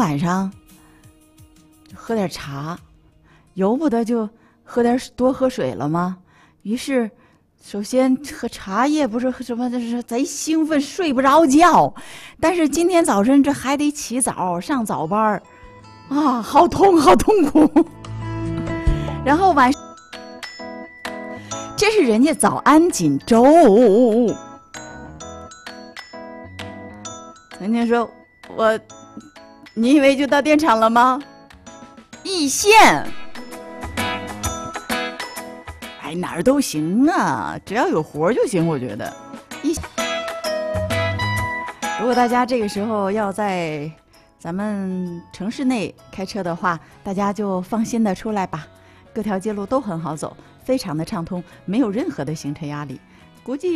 晚上喝点茶，由不得就多喝水了吗？于是首先喝茶叶不是什么，这是贼兴奋，睡不着觉。但是今天早晨这还得起早上早班啊，好痛苦。然后晚上，这是人家早安锦州。曾经说你以为就到电厂了吗？易县，哎，哪儿都行啊，只要有活就行。我觉得，如果大家这个时候要在咱们城市内开车的话，大家就放心的出来吧，各条街路都很好走，非常的畅通，没有任何的行车压力。估计